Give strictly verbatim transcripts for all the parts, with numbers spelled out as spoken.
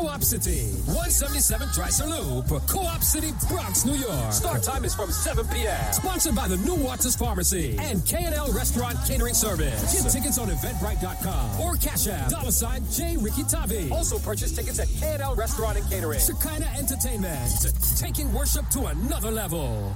Co-op City, one seventy-seven Dreiser Loop, Co-op City, Bronx, New York. Start time is from seven p.m. Sponsored by the New Waters Pharmacy and K and L Restaurant Catering Service. Get tickets on eventbrite dot com or Cash App, dollar sign J Ricky Tavi. Also purchase tickets at K and L Restaurant and Catering. Shekinah Entertainment, taking worship to another level.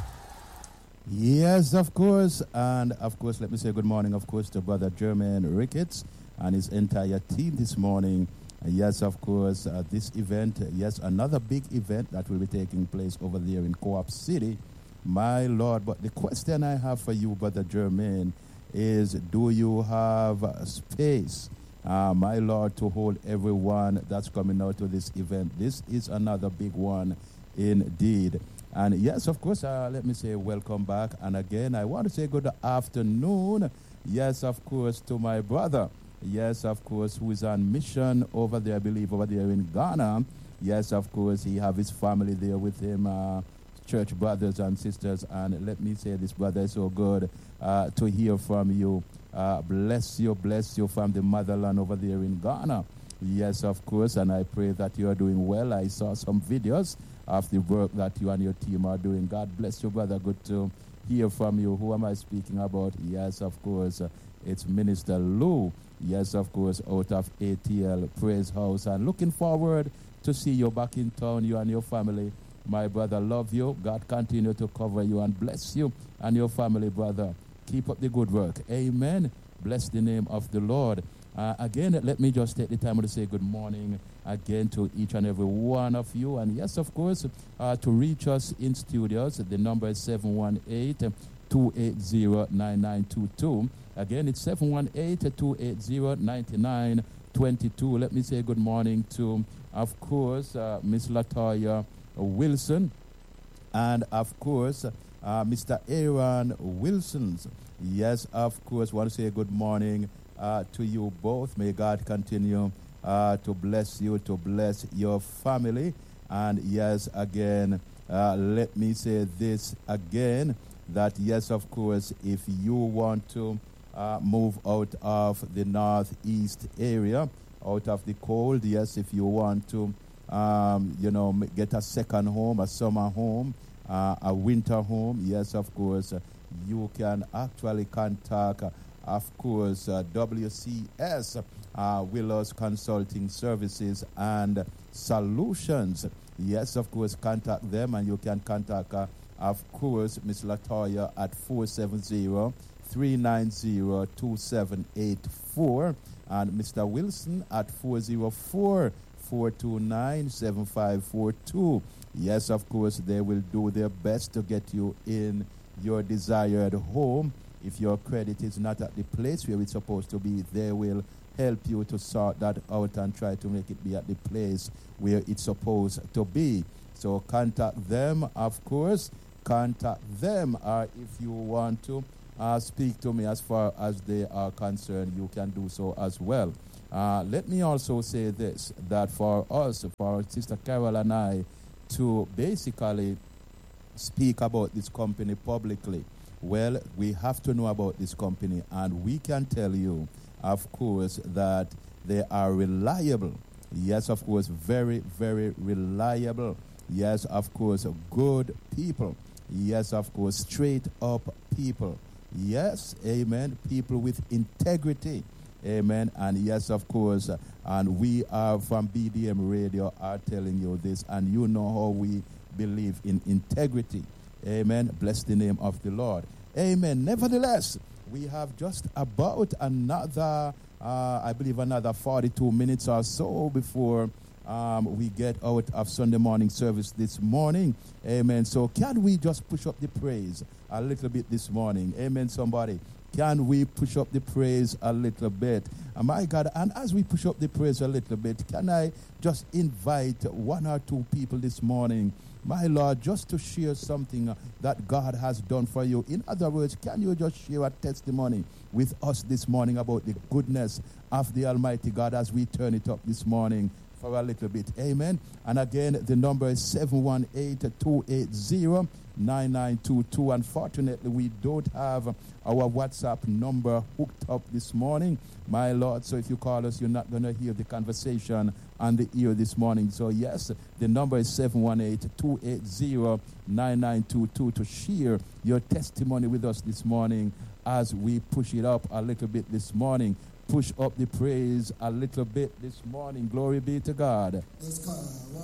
Yes, of course. And, of course, let me say good morning, of course, to Brother Jermaine Ricketts and his entire team this morning. Uh, yes, of course, uh, this event, uh, yes, another big event that will be taking place over there in Co-op City. My Lord, but the question I have for you, Brother Jermaine, is do you have uh, space, uh, my Lord, to hold everyone that's coming out to this event? This is another big one indeed. And yes, of course, uh, let me say welcome back. And again, I want to say good afternoon. Yes, of course, to my brother. Yes, of course, who is on mission over there, I believe, over there in Ghana. Yes, of course, he have his family there with him, uh, church brothers and sisters. And let me say this, brother, is so good uh, to hear from you. Uh, bless you, bless you from the motherland over there in Ghana. Yes, of course, and I pray that you are doing well. I saw some videos of the work that you and your team are doing. God bless you, brother. Good to hear from you. Who am I speaking about? Yes, of course, uh, it's Minister Lou. Yes, of course, out of A T L Praise House. And looking forward to see you back in town, you and your family. My brother, love you. God continue to cover you and bless you and your family, brother. Keep up the good work. Amen. Bless the name of the Lord. Uh, again, let me just take the time to say good morning again to each and every one of you. And yes, of course, uh, to reach us in studios, the number is seven one eight, two eight zero, nine nine two two. Again, it's seven one eight, two eight zero, nine nine two two. Let me say good morning to, of course, uh, Miss Latoya Wilson. And, of course, uh, Mister Aaron Wilsons. Yes, of course, want to say good morning Uh, to you both. May God continue uh, to bless you, to bless your family. And yes, again, uh, let me say this again, that yes, of course, if you want to uh, move out of the northeast area, out of the cold, yes, if you want to, um, you know, get a second home, a summer home, uh, a winter home, yes, of course, you can actually contact uh, Of course, uh, W C S, uh, Willows Consulting Services and Solutions. Yes, of course, contact them, and you can contact, uh, of course, Miss Latoya at four seven zero, three nine zero, two seven eight four, and Mister Wilson at four zero four, four two nine, seven five four two. Yes, of course, they will do their best to get you in your desired home. If your credit is not at the place where it's supposed to be, they will help you to sort that out and try to make it be at the place where it's supposed to be. So contact them, of course. Contact them, or if you want to uh, speak to me as far as they are concerned, you can do so as well. Uh, let me also say this, that for us, for Sister Carol and I, to basically speak about this company publicly, well, we have to know about this company, and we can tell you, of course, that they are reliable. Yes, of course, very, very reliable. Yes, of course, good people. Yes, of course, straight up people. Yes, amen, people with integrity. Amen, and yes, of course, and we are from B D M Radio are telling you this, and you know how we believe in integrity. Amen. Bless the name of the Lord. Amen. Nevertheless, we have just about another, uh, I believe, another forty-two minutes or so before um, we get out of Sunday morning service this morning. Amen. So can we just push up the praise a little bit this morning? Amen, somebody. Can we push up the praise a little bit? Oh, my God, and as we push up the praise a little bit, can I just invite one or two people this morning, my Lord, just to share something that God has done for you? In other words, can you just share a testimony with us this morning about the goodness of the Almighty God as we turn it up this morning for a little bit. Amen. And again, the number is seven one eight, two eight zero, nine nine two two. Unfortunately, we don't have our WhatsApp number hooked up this morning, my Lord. So if you call us, you're not going to hear the conversation on the ear this morning. So yes, the number is seven one eight, two eight zero, nine nine two two to share your testimony with us this morning as we push it up a little bit this morning. Push up the praise a little bit this morning. Glory be to God.